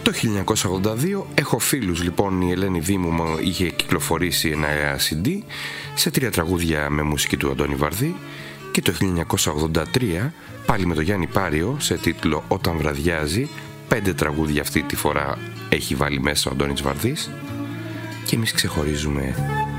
Το 1982 έχω φίλους, λοιπόν, η Ελένη Δήμου είχε κυκλοφορήσει ένα CD σε 3 τραγούδια με μουσική του Αντώνη Βαρδί, και το 1983 πάλι με τον Γιάννη Πάριο σε τίτλο «Όταν βραδιάζει», 5 τραγούδια αυτή τη φορά έχει βάλει μέσα ο Αντώνης Βαρδής, και εμείς ξεχωρίζουμε